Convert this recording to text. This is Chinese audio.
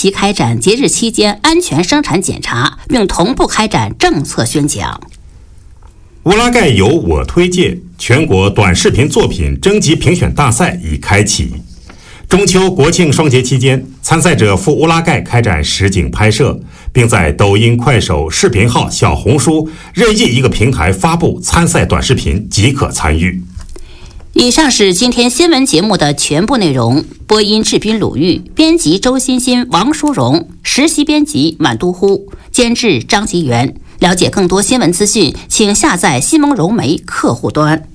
齐开展节日期间安全生产检查，并同步开展政策宣讲。 乌拉盖有我推介全国短视频作品征集评选大赛已开启。中秋国庆双节期间，参赛者赴乌拉盖开展实景拍摄，并在抖音、快手、视频号、小红书任意一个平台发布参赛短视频即可参与。 以上是今天新闻节目的全部内容。播音志斌、鲁豫，编辑周欣欣、王淑荣，实习编辑满都呼，监制张吉元。了解更多新闻资讯，请下载西蒙融媒客户端。